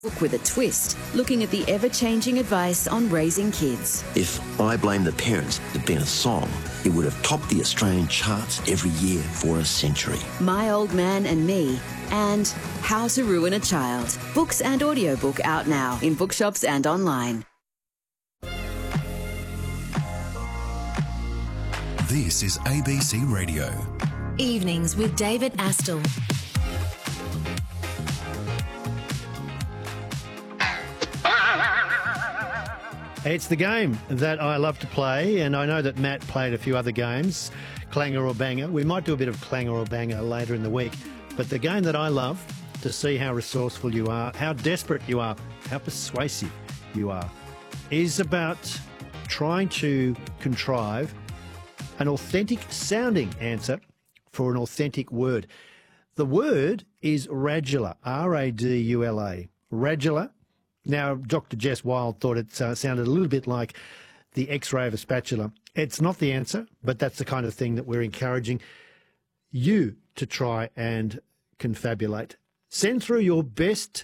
Book with a twist, looking at the ever-changing advice on raising kids. If I Blame the Parents had been a song, it would have topped the Australian charts every year for a century. My Old Man and Me and How to Ruin a Child. Books and audiobook out now in bookshops and online. This is ABC Radio. Evenings with David Astle. It's the game that I love to play, and I know that Matt played a few other games, Clanger or Banger. We might do a bit of Clanger or Banger later in the week, but the game that I love to see how resourceful you are, how desperate you are, how persuasive you are, is about trying to contrive an authentic sounding answer for an authentic word. The word is radula, R-A-D-U-L-A, radula. Now, Dr. Jess Wild thought it sounded a little bit like the X-ray of a spatula. It's not the answer, but that's the kind of thing that we're encouraging you to try and confabulate. Send through your best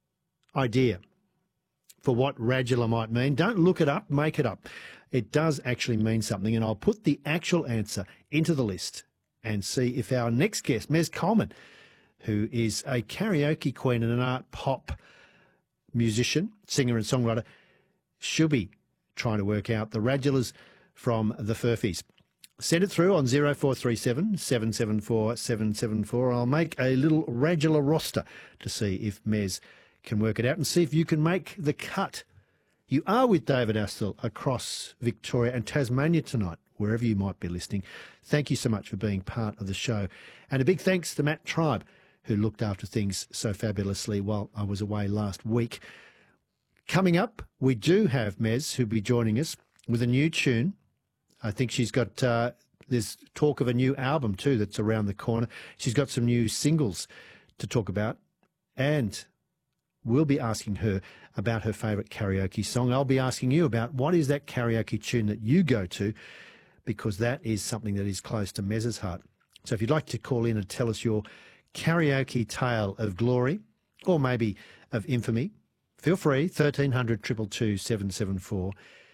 idea for what radula might mean. Don't look it up, make it up. It does actually mean something, and I'll put the actual answer into the list and see if our next guest, Mez Coleman, who is a karaoke queen and an art pop musician, singer and songwriter, she'll be trying to work out the radulas from the Furfies. Send it through on 0437 774 774. I'll make a little radula roster to see if Mez can work it out and see if you can make the cut. You are with David Astle across Victoria and Tasmania tonight, wherever you might be listening. Thank you so much for being part of the show. And a big thanks to Matt Tribe, who looked after things so fabulously while I was away last week. Coming up, we do have Mez, who'll be joining us with a new tune. I think she's got, there's talk of a new album too that's around the corner. She's got some new singles to talk about, and we'll be asking her about her favourite karaoke song. I'll be asking you about what is that karaoke tune that you go to, because that is something that is close to Mez's heart. So if you'd like to call in and tell us your karaoke tale of glory, or maybe of infamy, feel free. 1300 222 774,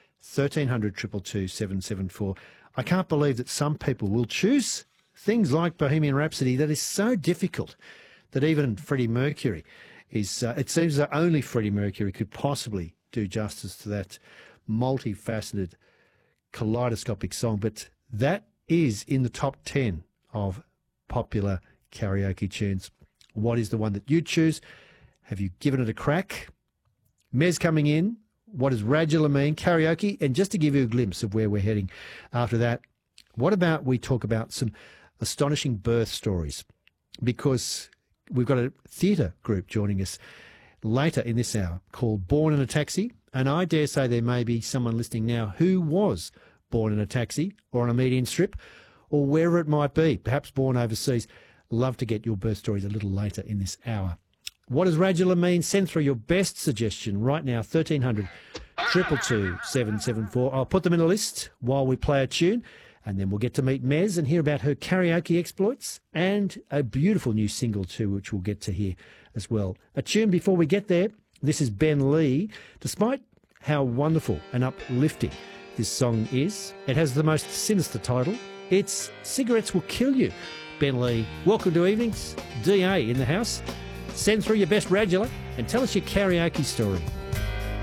1300 222 774. I can't believe that some people will choose things like Bohemian Rhapsody that is so difficult that even Freddie Mercury is, it seems that only Freddie Mercury could possibly do justice to that multifaceted, kaleidoscopic song. But that is in the top 10 of popular karaoke tunes. What is the one that you choose? Have you given it a crack? Mez coming in. What does radula mean? Karaoke. And just to give you a glimpse of where we're heading after that, what about we talk about some astonishing birth stories? Because we've got a theatre group joining us later in this hour called Born in a Taxi. And I dare say there may be someone listening now who was born in a taxi or on a median strip or wherever it might be, perhaps born overseas. Love to get your birth stories a little later in this hour. What does radula mean? Send through your best suggestion right now, 1300 222 774. I'll put them in a list while we play a tune, and then we'll get to meet Mez and hear about her karaoke exploits and a beautiful new single too, which we'll get to hear as well. A tune before we get there. This is Ben Lee. Despite how wonderful and uplifting this song is, it has the most sinister title. It's Cigarettes Will Kill You. Ben Lee, welcome to Evenings. DA in the house. Send through your best radula and tell us your karaoke story.